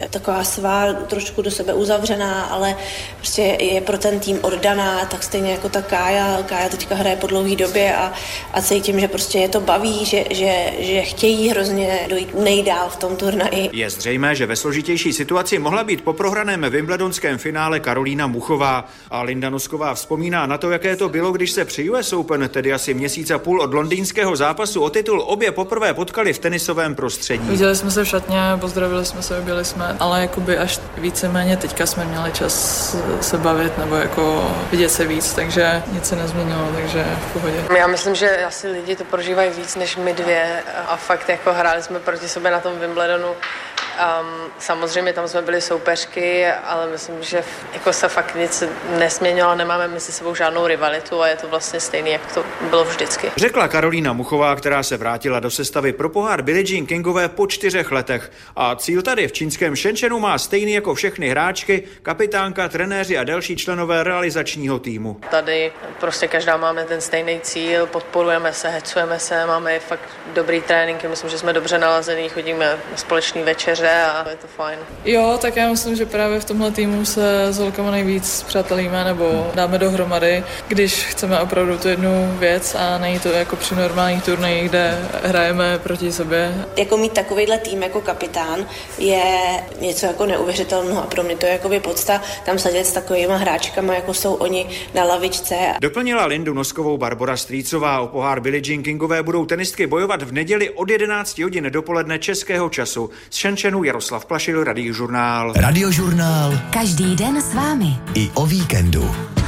taková svá, trošku do sebe uzavřená, ale prostě je pro ten tým oddaná, tak stejně jako ta Kája teďka hraje po dlouhé době a cítím, že prostě je to baví, že chtějí hrozně dojít nejdál v tom turnaji. Je zřejmé, že ve složitější situaci mohla být po prohraném wimbledonském finále Karolína Muchová a Linda Nosková vzpomíná na to, jaké to bylo, když se při US Open, tedy asi měsíc a půl od londýnského zápasu o titul, obě poprvé potkali v tenisovém prostředí. Viděli jsme se v šatně, pozdravili jsme se, objeli jsme, ale jakoby až víceméně teďka jsme měli čas se bavit nebo jako vidět se víc, takže nic se nezměnilo, takže v pohodě. Já myslím, že asi lidi to prožívají víc než my dvě a fakt jako hráli jsme proti sobě na tom Wimbledonu. Samozřejmě tam jsme byli soupeřky, ale myslím, že jako se fakt nic nesměnilo, nemáme mezi sebou žádnou rivalitu a je to vlastně stejný, jak to bylo vždycky. Řekla Karolína Muchová, která se vrátila do sestavy pro pohár Billie Jean Kingové po 4 letech. A cíl tady v čínském Shenzhenu má stejný jako všechny hráčky, kapitánka, trenéři a další členové realizačního týmu. Tady prostě každá máme ten stejný cíl, podporujeme se, hecujeme se, máme fakt dobrý tréninky, myslím, že jsme dobře nalazený, chodíme na společný večeře a je to fajn. Jo, tak já myslím, že právě v tomhle týmu se s holkama nejvíc přátelíme nebo dáme dohromady, když chceme opravdu tu jednu věc a není to jako při normálních turnajích, kde hrajeme proti sobě. Jako mít takovýhle tým jako kapitán je něco jako neuvěřitelného a pro mě to je jakoby podsta tam sedět s takovýma hráčkama, jako jsou oni na lavičce. Doplnila Lindu Noskovou Barbora Strýcová. O pohár Billie Jean Kingové budou tenistky bojovat v neděli od 11 hodin dopoledne českého času. Z Shenzhenu Jaroslav Plašil, Radiožurnál. Radiožurnál. Každý den s vámi. I o víkendu.